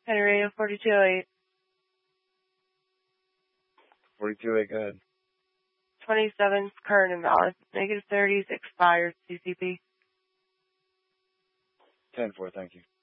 County Radio 4208. 4208, go ahead. 27's current and valid. -30's expired CCP. 10-4, thank you.